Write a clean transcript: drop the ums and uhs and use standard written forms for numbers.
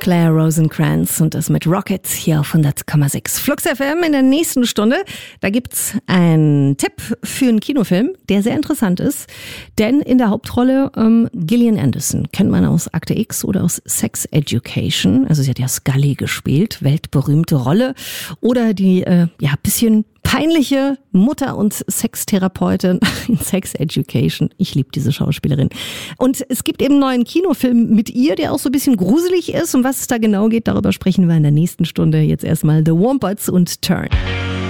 Claire Rosencrantz und das mit Rockets hier auf 100,6 Flux FM. In der nächsten Stunde, da gibt's einen Tipp für einen Kinofilm, der sehr interessant ist, denn in der Hauptrolle Gillian Anderson, kennt man aus Akte X oder aus Sex Education, also sie hat ja Scully gespielt, weltberühmte Rolle, oder die bisschen peinliche Mutter und Sextherapeutin in Sex Education. Ich liebe diese Schauspielerin. Und es gibt eben einen neuen Kinofilm mit ihr, der auch so ein bisschen gruselig ist. Um was es da genau geht, darüber sprechen wir in der nächsten Stunde. Jetzt erstmal The Wombats und Turn.